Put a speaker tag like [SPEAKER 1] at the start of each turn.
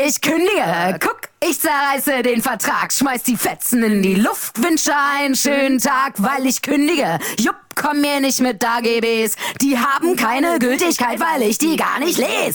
[SPEAKER 1] ich kündige. Guck, ich zerreiße den Vertrag, schmeiß die Fetzen in die Luft, wünsche einen schönen Tag, weil ich kündige. Jupp, komm mir nicht mit AGBs, die haben keine Gültigkeit, weil ich die gar nicht lese.